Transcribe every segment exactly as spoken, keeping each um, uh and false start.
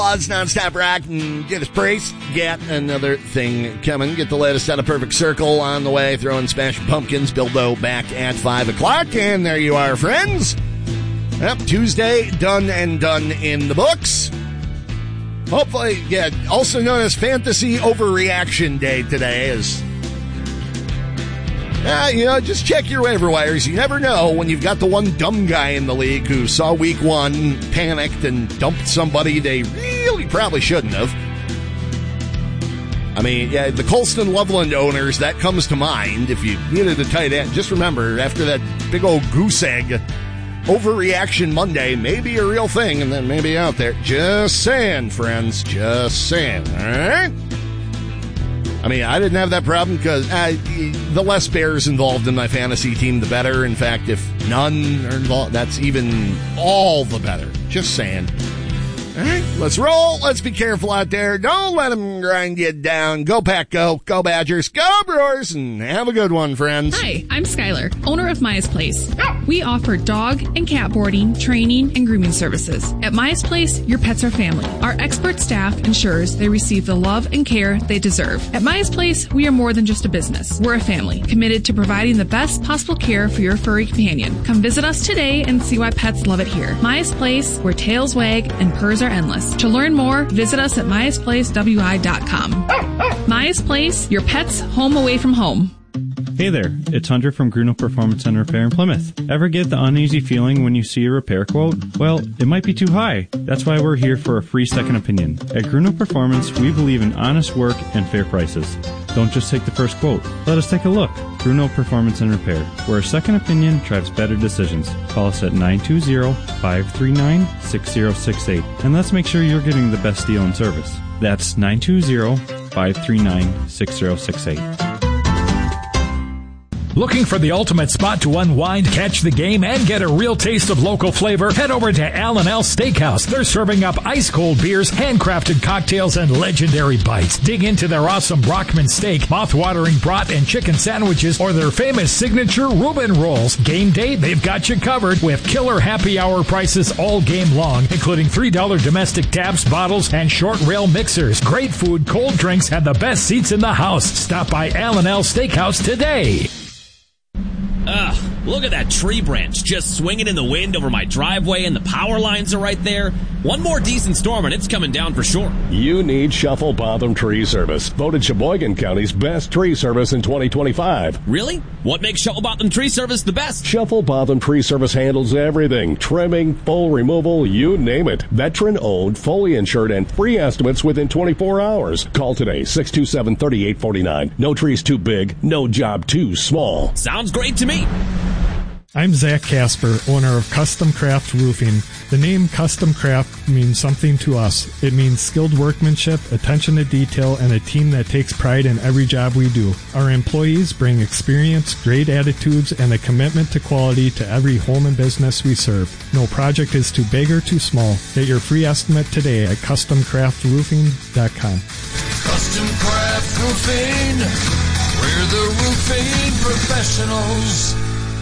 It's nonstop rock and get us praise. Get another thing coming. Get the latest out of Perfect Circle on the way. Throwing Smashing Pumpkins. Bilbo back at five o'clock. And there you are, friends. Yep, Tuesday, done and done in the books. Hopefully, yeah, also known as Fantasy Overreaction Day today is... Uh, you know, just check your waiver wires. You never know when you've got the one dumb guy in the league who saw week one, panicked, and dumped somebody they really probably shouldn't have. I mean, yeah, the Colston Loveland owners, that comes to mind. If you needed a tight end, just remember, after that big old goose egg, Overreaction Monday may be a real thing, and then maybe out there. Just saying, friends. Just saying. All right? I mean, I didn't have that problem because uh, the less Bears involved in my fantasy team, the better. In fact, if none are involved, that's even all the better. Just saying. All right, let's roll. Let's be careful out there. Don't let them grind you down. Go Pack, go. Go Badgers. Go Brewers. And have a good one, friends. Hi, I'm Skylar, owner of Maya's Place. We offer dog and cat boarding, training, and grooming services. At Maya's Place, your pets are family. Our expert staff ensures they receive the love and care they deserve. At Maya's Place, we are more than just a business. We're a family, committed to providing the best possible care for your furry companion. Come visit us today and see why pets love it here. Maya's Place, where tails wag and purrs are endless. To learn more, visit us at myas place w i dot com. Maya's Place, your pet's home away from home. Hey there, it's Hunter from Gruno Performance and Repair in Plymouth. Ever get the uneasy feeling when you see a repair quote? Well, it might be too high. That's why we're here for a free second opinion. At Gruno Performance, we believe in honest work and fair prices. Don't just take the first quote. Let us take a look. Gruno Performance and Repair, where a second opinion drives better decisions. Call us at nine two zero, five three nine, six zero six eight, and let's make sure you're getting the best deal and service. That's nine two zero, five three nine, six zero six eight. Looking for the ultimate spot to unwind, catch the game, and get a real taste of local flavor? Head over to Al and Al Steakhouse. They're serving up ice-cold beers, handcrafted cocktails, and legendary bites. Dig into their awesome Brockman steak, mouth-watering brat and chicken sandwiches, or their famous signature Reuben rolls. Game day, they've got you covered with killer happy hour prices all game long, including three dollars domestic taps, bottles, and short rail mixers. Great food, cold drinks, and the best seats in the house. Stop by Al and Al Steakhouse today. Ugh, look at that tree branch just swinging in the wind over my driveway, and the power lines are right there. One more decent storm and it's coming down for sure. You need Shuffle Botham Tree Service. Voted Sheboygan County's best tree service in twenty twenty-five. Really? What makes Shuffle Botham Tree Service the best? Shuffle Botham Tree Service handles everything. Trimming, full removal, you name it. Veteran-owned, fully insured, and free estimates within twenty-four hours. Call today, six two seven, three eight four nine. No tree's too big, no job too small. Sounds great to me. I'm Zach Casper, owner of Custom Craft Roofing. The name Custom Craft means something to us. It means skilled workmanship, attention to detail, and a team that takes pride in every job we do. Our employees bring experience, great attitudes, and a commitment to quality to every home and business we serve. No project is too big or too small. Get your free estimate today at custom craft roofing dot com. Custom Craft Roofing, we're the roofing professionals.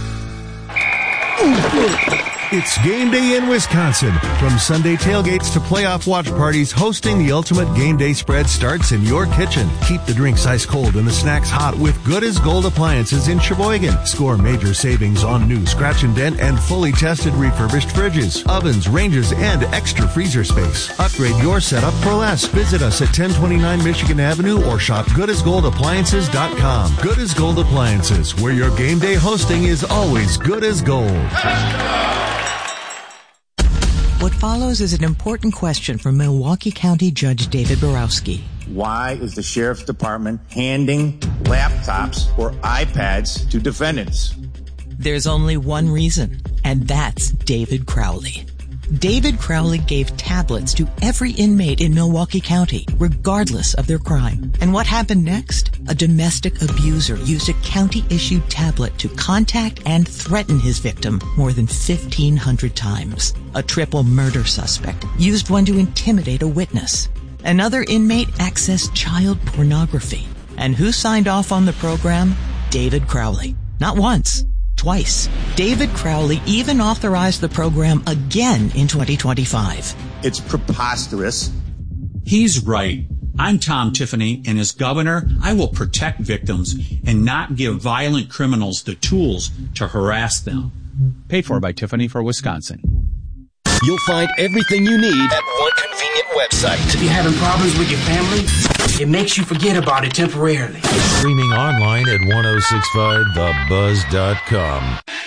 It's game day in Wisconsin. From Sunday tailgates to playoff watch parties, hosting the ultimate game day spread starts in your kitchen. Keep the drinks ice cold and the snacks hot with Good as Gold appliances in Sheboygan. Score major savings on new scratch and dent and fully tested refurbished fridges, ovens, ranges, and extra freezer space. Upgrade your setup for less. Visit us at ten twenty-nine Michigan Avenue or shop good as gold appliances dot com. Good as Gold Appliances, where your game day hosting is always good as gold. What follows is an important question from Milwaukee County Judge David Borowski. Why is the Sheriff's Department handing laptops or iPads to defendants? There's only one reason, and that's David Crowley. David Crowley gave tablets to every inmate in Milwaukee County, regardless of their crime. And what happened next? A domestic abuser used a county-issued tablet to contact and threaten his victim more than fifteen hundred times. A triple murder suspect used one to intimidate a witness. Another inmate accessed child pornography. And who signed off on the program? David Crowley. Not once. Twice. David Crowley even authorized the program again in twenty twenty-five. It's preposterous He's right. I'm Tom Tiffany, and as governor, I will protect victims and not give violent criminals the tools to harass them. Paid for by Tiffany for Wisconsin. You'll find everything you need at one convenient website. If you're having problems with your family, it makes you forget about it temporarily. Streaming online at ten sixty-five the buzz dot com.